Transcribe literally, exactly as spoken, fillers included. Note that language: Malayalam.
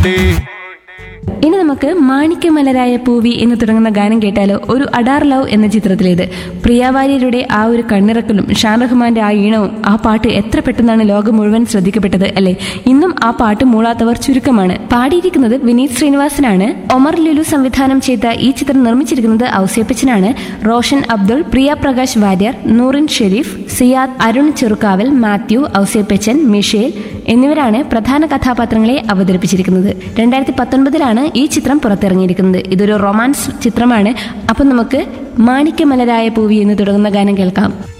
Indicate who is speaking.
Speaker 1: ഇനി നമുക്ക് മാണിക്യമലരായ പൂവി എന്ന് തുടങ്ങുന്ന ഗാനം കേട്ടാലോ. ഒരു അഡാർ ലവ് എന്ന ചിത്രത്തിലേത്. പ്രിയാവാര്യരുടെ ആ ഒരു കണ്ണിറക്കലും ഷാൻ റഹ്മാന്റെ ആ ഈണവും ആ പാട്ട് എത്ര പെട്ടെന്നാണ് ലോകം മുഴുവൻ ശ്രദ്ധിക്കപ്പെട്ടത് അല്ലെ. ഇന്നും ആ പാട്ട് മൂളാത്തവർ ചുരുക്കമാണ്. പാടിയിരിക്കുന്നത് വിനീത് ശ്രീനിവാസനാണ്. ഒമർ ലുലു സംവിധാനം ചെയ്ത ഈ ചിത്രം നിർമ്മിച്ചിരിക്കുന്നത് ഔസേപ്പച്ചനാണ്. റോഷൻ അബ്ദുൾ, പ്രിയ പ്രകാശ് വാര്യർ, നൂറിൻ ഷെരീഫ്, സിയാദ്, അരുൺ ചെറുക്കാവൽ, മാത്യു, ഔസേപ്പച്ചൻ, മിഷേൽ എന്നിവരാണ് പ്രധാന കഥാപാത്രങ്ങളെ അവതരിപ്പിച്ചിരിക്കുന്നത്. രണ്ടായിരത്തി പത്തൊൻപതിലാണ് ഈ ചിത്രം പുറത്തിറങ്ങിയിരിക്കുന്നത്. ഇതൊരു റൊമാൻസ് ചിത്രമാണ്. അപ്പം നമുക്ക് മാണിക്യമലരായ പൂവി എന്ന് തുടങ്ങുന്ന ഗാനം കേൾക്കാം.